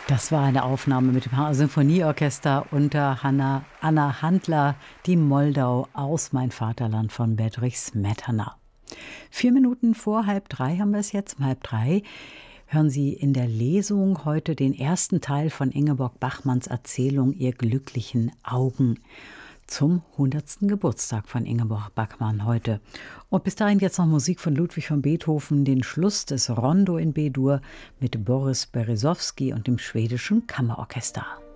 Das war eine Aufnahme mit dem Sinfonieorchester unter Anna Handler, die Moldau aus Mein Vaterland von Bedřich Smetana. 4 Minuten vor 2:30 haben wir es jetzt, um 2:30. Hören Sie in der Lesung heute den ersten Teil von Ingeborg Bachmanns Erzählung Ihr glücklichen Augen zum 100. Geburtstag von Ingeborg Bachmann heute. Und bis dahin jetzt noch Musik von Ludwig van Beethoven, den Schluss des Rondo in B-Dur mit Boris Berezowski und dem schwedischen Kammerorchester.